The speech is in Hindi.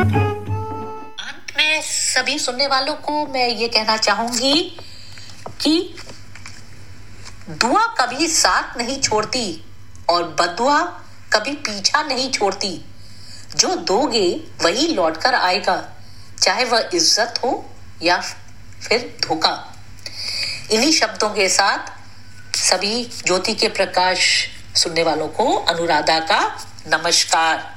अंत में सभी सुनने वालों को मैं ये कहना चाहूंगी कि दुआ कभी साथ नहीं छोड़ती और बद्दुआ कभी पीछा नहीं छोड़ती। जो दोगे वही लौटकर आएगा, चाहे वह इज्जत हो या फिर धोखा। इन्हीं शब्दों के साथ सभी ज्योति के प्रकाश सुनने वालों को अनुराधा का नमस्कार।